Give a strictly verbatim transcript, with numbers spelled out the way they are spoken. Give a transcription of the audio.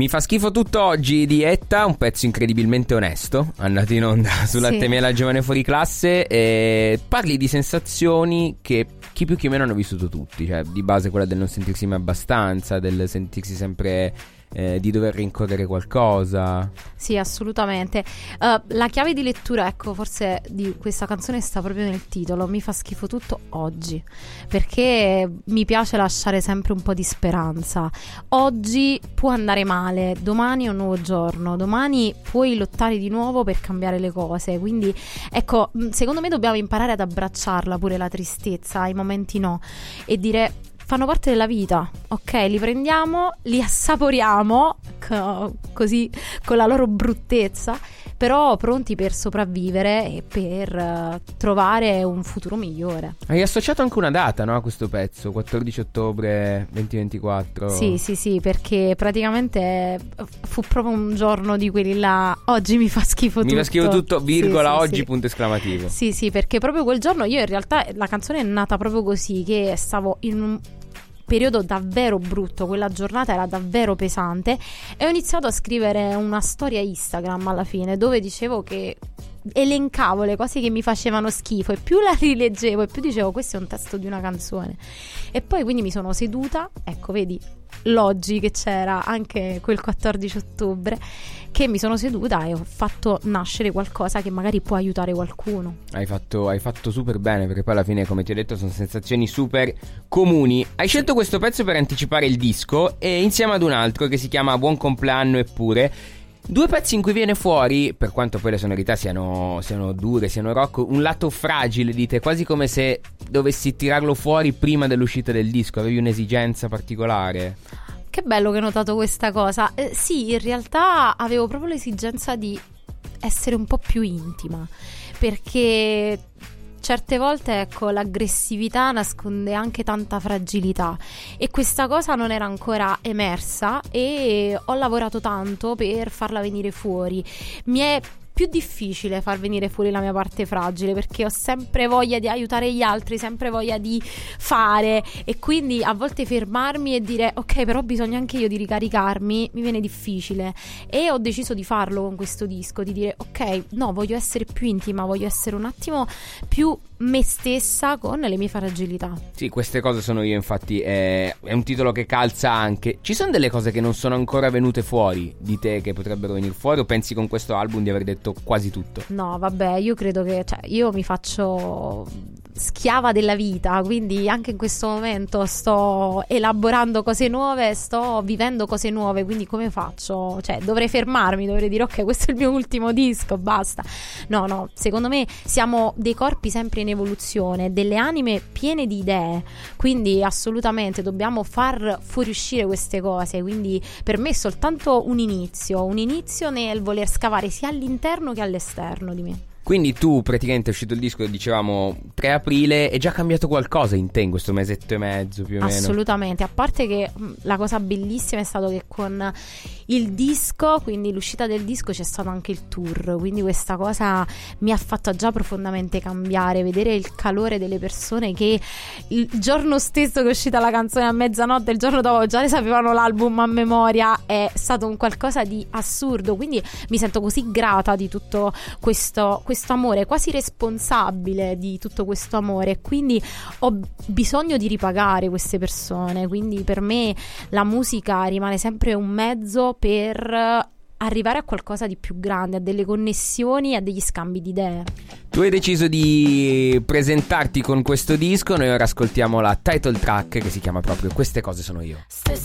Mi fa schifo tutto oggi di Etta, un pezzo incredibilmente onesto, andato in onda sulla Sì. Temela Giovane Fuori Classe, e parli di sensazioni che chi più chi meno hanno vissuto tutti, cioè di base quella del non sentirsi mai abbastanza, del sentirsi sempre eh, di dover rincorrere qualcosa. Sì, assolutamente. Uh, la chiave di lettura, ecco, forse di questa canzone sta proprio nel titolo. Mi fa schifo tutto oggi, perché mi piace lasciare sempre un po' di speranza. Oggi può andare male, domani è un nuovo giorno, domani puoi lottare di nuovo per cambiare le cose. Quindi ecco, secondo me dobbiamo imparare ad abbracciarla pure la tristezza, i momenti no, e dire: fanno parte della vita, ok? Li prendiamo, li assaporiamo co- così con la loro bruttezza, però pronti per sopravvivere e per uh, trovare un futuro migliore. Hai associato anche una data, no, a questo pezzo, quattordici ottobre duemilaventiquattro. Sì, sì, sì, perché praticamente fu proprio un giorno di quelli là. Oggi mi fa schifo Mi tutto. fa schifo tutto, virgola, Sì, sì, oggi, sì. punto esclamativo. Sì, sì, perché proprio quel giorno io in realtà la canzone è nata proprio così, che stavo in un periodo davvero brutto, quella giornata era davvero pesante e ho iniziato a scrivere una storia Instagram alla fine, dove dicevo che elencavo le cose che mi facevano schifo, e più la rileggevo e più dicevo: questo è un testo di una canzone. E poi quindi mi sono seduta, ecco, vedi l'oggi che c'era anche quel quattordici ottobre, che mi sono seduta e ho fatto nascere qualcosa che magari può aiutare qualcuno. Hai fatto, hai fatto super bene, perché poi alla fine, come ti ho detto, sono sensazioni super comuni. Hai scelto questo pezzo per anticipare il disco, e insieme ad un altro che si chiama Buon compleanno eppure. Due pezzi in cui viene fuori, per quanto poi le sonorità siano, siano dure, siano rock, un lato fragile di te, quasi come se dovessi tirarlo fuori prima dell'uscita del disco. Avevi un'esigenza particolare? Che bello che hai notato questa cosa. Eh, sì, in realtà avevo proprio l'esigenza di essere un po' più intima, perché certe volte, ecco, l'aggressività nasconde anche tanta fragilità, e questa cosa non era ancora emersa, e ho lavorato tanto per farla venire fuori. Mi è più difficile far venire fuori la mia parte fragile, perché ho sempre voglia di aiutare gli altri, sempre voglia di fare, e quindi a volte fermarmi e dire: ok, però ho bisogno anche io di ricaricarmi, mi viene difficile. E ho deciso di farlo con questo disco, di dire: ok, no, voglio essere più intima, voglio essere un attimo più me stessa con le mie fragilità. Sì, queste cose sono io, infatti è, è un titolo che calza anche. Ci sono delle cose che non sono ancora venute fuori di te, che potrebbero venire fuori, o pensi con questo album di aver detto quasi tutto? No, vabbè, io credo che, cioè, io mi faccio schiava della vita, quindi anche in questo momento sto elaborando cose nuove, sto vivendo cose nuove, quindi come faccio? Cioè, dovrei fermarmi, dovrei dire: ok, questo è il mio ultimo disco, basta. No, no, secondo me siamo dei corpi sempre in evoluzione, delle anime piene di idee, quindi assolutamente dobbiamo far fuoriuscire queste cose. Quindi per me è soltanto un inizio, un inizio nel voler scavare sia all'interno che all'esterno di me. Quindi tu, praticamente, è uscito il disco, dicevamo tre aprile, è già cambiato qualcosa in te in questo mesetto e mezzo più o meno? Assolutamente, a parte che mh, la cosa bellissima è stato che con il disco, quindi l'uscita del disco, c'è stato anche il tour, quindi questa cosa mi ha fatto già profondamente cambiare, vedere il calore delle persone che il giorno stesso che è uscita la canzone a mezzanotte, il giorno dopo già ne sapevano l'album a memoria, è stato un qualcosa di assurdo. Quindi mi sento così grata di tutto questo questo amore, quasi responsabile di tutto questo amore, quindi ho bisogno di ripagare queste persone. Quindi per me la musica rimane sempre un mezzo per arrivare a qualcosa di più grande, a delle connessioni, a degli scambi di idee. Tu hai deciso di presentarti con questo disco, noi ora ascoltiamo la title track che si chiama proprio Queste cose sono io.